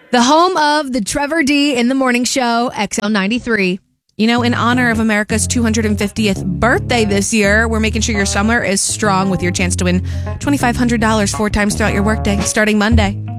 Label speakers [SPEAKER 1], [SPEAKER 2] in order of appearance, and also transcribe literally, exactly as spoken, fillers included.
[SPEAKER 1] The home of the Trevor D in the Morning Show, X L ninety-three. You know, in honor of America's two hundred fiftieth birthday this year, we're making sure your summer is strong with your chance to win two thousand five hundred dollars four times throughout your workday, starting Monday.